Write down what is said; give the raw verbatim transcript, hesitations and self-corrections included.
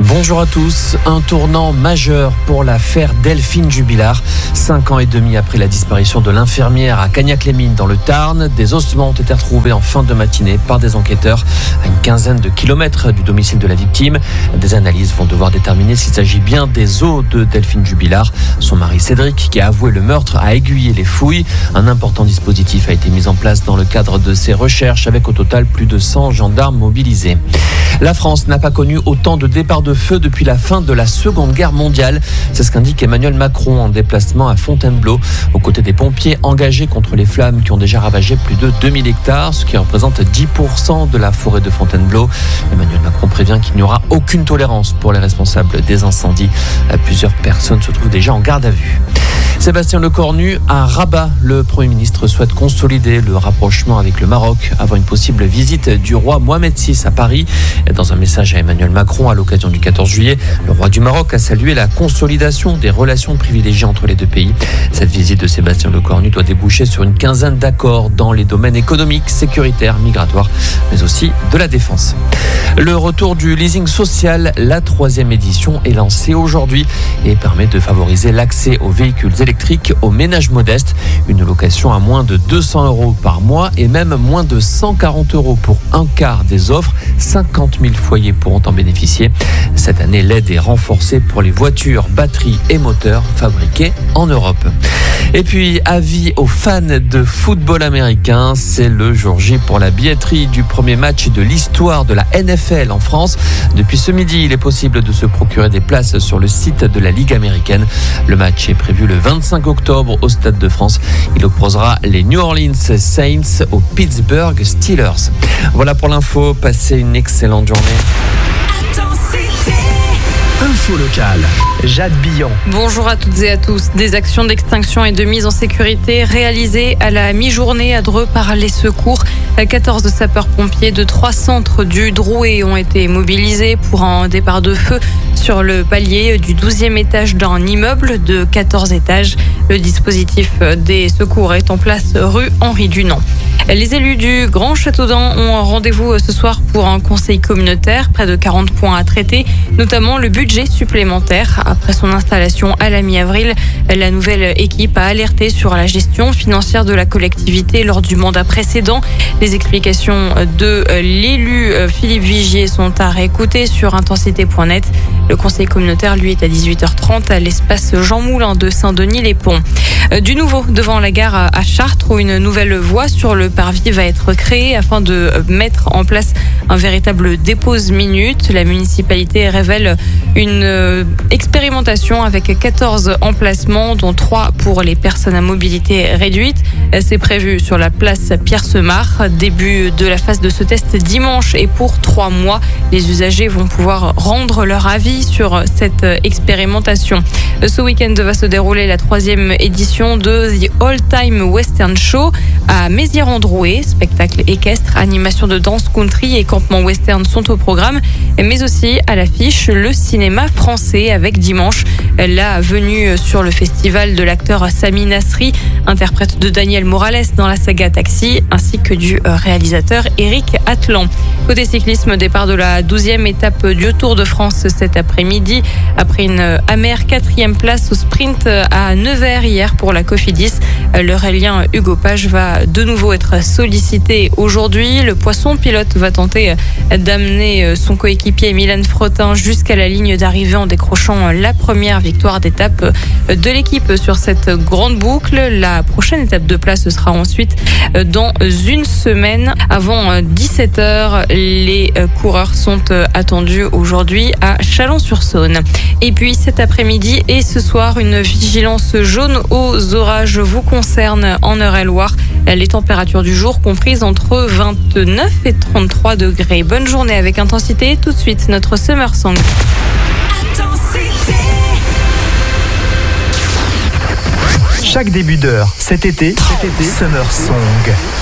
Bonjour à tous. Un tournant majeur pour l'affaire Delphine Jubilard. Cinq ans et demi après la disparition de l'infirmière à Cagnac-les-Mines dans le Tarn, des ossements ont été retrouvés en fin de matinée par des enquêteurs à une quinzaine de kilomètres du domicile de la victime. Des analyses vont devoir déterminer s'il s'agit bien des os de Delphine Jubilard. Son mari Cédric, qui a avoué le meurtre, a aiguillé les fouilles. Un important dispositif a été mis en place dans le cadre de ces recherches, avec au total plus de cent gendarmes mobilisés. La France n'a pas connu autant de départs de feu depuis la fin de la Seconde Guerre mondiale. C'est ce qu'indique Emmanuel Macron en déplacement à Fontainebleau, aux côtés des pompiers engagés contre les flammes qui ont déjà ravagé plus de deux mille hectares, ce qui représente dix pour cent de la forêt de Fontainebleau. Emmanuel Macron prévient qu'il n'y aura aucune tolérance pour les responsables des incendies. Plusieurs personnes se trouvent déjà en garde à vue. Sébastien Lecornu à Rabat. Le Premier ministre souhaite consolider le rapprochement avec le Maroc avant une possible visite du roi Mohamed six à Paris. Dans un message à Emmanuel Macron à l'occasion du quatorze juillet, le roi du Maroc a salué la consolidation des relations privilégiées entre les deux pays. Cette visite de Sébastien Lecornu doit déboucher sur une quinzaine d'accords dans les domaines économiques, sécuritaires, migratoires, mais aussi de la défense. Le retour du leasing social, la troisième édition, est lancée aujourd'hui et permet de favoriser l'accès aux véhicules électriques aux ménages modestes. Une location à moins de deux cents euros par mois et même moins de cent quarante euros pour un quart des offres. cinquante mille foyers pourront en bénéficier. Cette année, l'aide est renforcée pour les voitures, batteries et moteurs fabriqués en Europe. Et puis, avis aux fans de football américain, c'est le jour J pour la billetterie du premier match de l'histoire de la N F L en France. Depuis ce midi, il est possible de se procurer des places sur le site de la Ligue américaine. Le match est prévu le vingt-cinq octobre au Stade de France. Il opposera les New Orleans Saints aux Pittsburgh Steelers. Voilà pour l'info. Passez une excellente journée. Info locale, Jade Billon. Bonjour à toutes et à tous. Des actions d'extinction et de mise en sécurité réalisées à la mi-journée à Dreux par les secours. quatorze sapeurs-pompiers de trois centres du Drouet ont été mobilisés pour un départ de feu sur le palier du douzième étage d'un immeuble de quatorze étages. Le dispositif des secours est en place rue Henri Dunant. Les élus du Grand Châteaudun ont un rendez-vous ce soir pour un conseil communautaire. Près de quarante points à traiter, notamment le budget supplémentaire. Après son installation à la mi-avril, la nouvelle équipe a alerté sur la gestion financière de la collectivité lors du mandat précédent. Les explications de l'élu Philippe Vigier sont à réécouter sur intensité point net. Le conseil communautaire, lui, est à dix-huit heures trente à l'espace Jean Moulin de Saint-Denis-les-Ponts. Du nouveau devant la gare à Chartres, où une nouvelle voie sur le parvis va être créée afin de mettre en place un véritable dépose-minute. La municipalité révèle une expérimentation avec quatorze emplacements, dont trois pour les personnes à mobilité réduite. C'est prévu sur la place Pierre-Semard. Début de la phase de ce test dimanche et pour trois mois. Les usagers vont pouvoir rendre leur avis sur cette expérimentation. Ce week-end va se dérouler la troisième édition de The All Time Western Show à Mézières-en-Drouet. Spectacle équestre, animation de danse country et campement western sont au programme, mais aussi à l'affiche le cinéma français avec dimanche la venue sur le festival de l'acteur Sami Nasri, interprète de Daniel Morales dans la saga Taxi, ainsi que du réalisateur Eric Atlan. Côté cyclisme, départ de la douzième étape du Tour de France cet après-midi. Après une amère quatrième place au sprint à Nevers hier pour la Cofidis, l'Aurélien Hugo Page va de nouveau être sollicité aujourd'hui. Le poisson pilote va tenter d'amener son coéquipier Milan Frottin jusqu'à la ligne d'arrivée en décrochant la première victoire d'étape de l'équipe sur cette grande boucle. La prochaine étape de place sera ensuite dans une semaine. Avant dix-sept heures, les coureurs sont attendus aujourd'hui à Chalon-sur-Saône. Et puis cet après-midi et ce soir, une vigilance jaune aux orages vous concerne en Eure-et-Loire. Les températures du jour comprises entre vingt-neuf et trente-trois degrés. Bonne journée avec intensité. Tout de suite, notre Summer Song. Chaque début d'heure, cet été, cet été, Summer Song.